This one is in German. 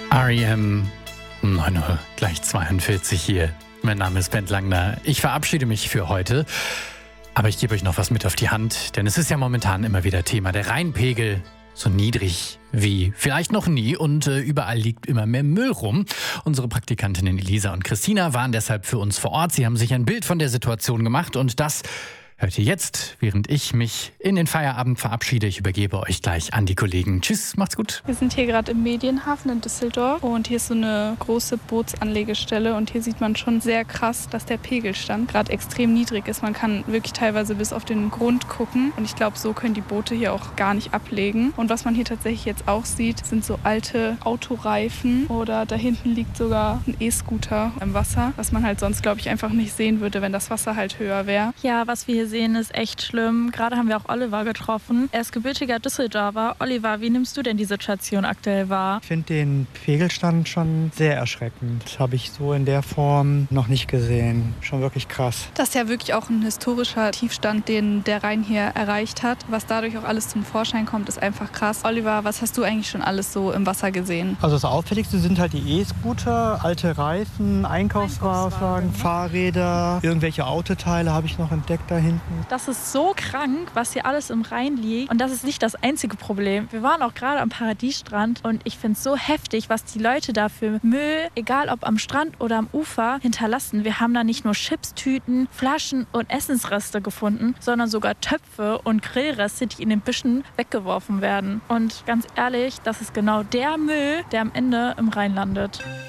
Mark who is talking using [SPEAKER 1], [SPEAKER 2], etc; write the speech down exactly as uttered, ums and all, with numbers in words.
[SPEAKER 1] R E M, neun Uhr, gleich zweiundvierzig hier. Mein Name ist Bent Langner. Ich verabschiede mich für heute, aber ich gebe euch noch was mit auf die Hand, denn es ist ja momentan immer wieder Thema. Der Rheinpegel so niedrig wie vielleicht noch nie und äh, überall liegt immer mehr Müll rum. Unsere Praktikantinnen Elisa und Christina waren deshalb für uns vor Ort. Sie haben sich ein Bild von der Situation gemacht und das hört ihr jetzt, während ich mich in den Feierabend verabschiede. Ich übergebe euch gleich an die Kollegen. Tschüss, macht's gut.
[SPEAKER 2] Wir sind hier gerade im Medienhafen in Düsseldorf und hier ist so eine große Bootsanlegestelle und hier sieht man schon sehr krass, dass der Pegelstand gerade extrem niedrig ist. Man kann wirklich teilweise bis auf den Grund gucken und ich glaube, so können die Boote hier auch gar nicht ablegen. Und was man hier tatsächlich jetzt auch sieht, sind so alte Autoreifen oder da hinten liegt sogar ein E-Scooter im Wasser, was man halt sonst, glaube ich, einfach nicht sehen würde, wenn das Wasser halt höher wäre.
[SPEAKER 3] Ja, was wir hier sehen, ist echt schlimm. Gerade haben wir auch Oliver getroffen. Er ist gebürtiger Düsseldorfer. Oliver, wie nimmst du denn die Situation aktuell wahr?
[SPEAKER 4] Ich finde den Pegelstand schon sehr erschreckend. Das habe ich so in der Form noch nicht gesehen. Schon wirklich krass.
[SPEAKER 2] Das ist ja wirklich auch ein historischer Tiefstand, den der Rhein hier erreicht hat. Was dadurch auch alles zum Vorschein kommt, ist einfach krass. Oliver, was hast du eigentlich schon alles so im Wasser gesehen?
[SPEAKER 4] Also das Auffälligste sind halt die E-Scooter, alte Reifen, Einkaufswagen, Fahrräder, irgendwelche Autoteile habe ich noch entdeckt da hinten.
[SPEAKER 3] Das ist so krank, was hier alles im Rhein liegt. Und das ist nicht das einzige Problem. Wir waren auch gerade am Paradiesstrand und ich finde es so heftig, was die Leute da für Müll, egal ob am Strand oder am Ufer, hinterlassen. Wir haben da nicht nur Chipstüten, Flaschen und Essensreste gefunden, sondern sogar Töpfe und Grillreste, die in den Büschen weggeworfen werden. Und ganz ehrlich, das ist genau der Müll, der am Ende im Rhein landet.